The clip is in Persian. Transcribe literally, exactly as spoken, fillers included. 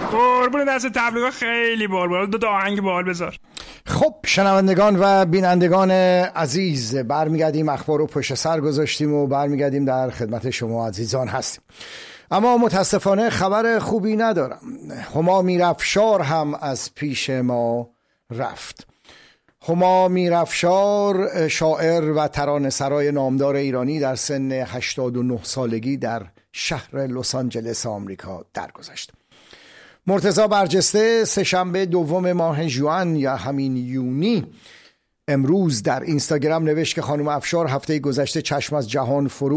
قربون دست تبلیغات خیلی بال بال. دو تا آهنگ بال بذار. خب شنوندگان و بینندگان عزیز، برمیگردیم اخبار رو پشت سر گذاشتیم و برمیگردیم در خدمت شما عزیزان هستیم. اما متاسفانه خبر خوبی ندارم. هما میرافشار هم از پیش ما رفت. هما میرافشار، شاعر و ترانه‌سرای نامدار ایرانی، در سن هشتاد و نه سالگی در شهر لس آنجلس آمریکا درگذشت. مرتضی برجسته سه‌شنبه دوم ماه ژوئن یا همین یونی امروز در اینستاگرام نوشت که خانم افشار هفته گذشته چشم از جهان فرو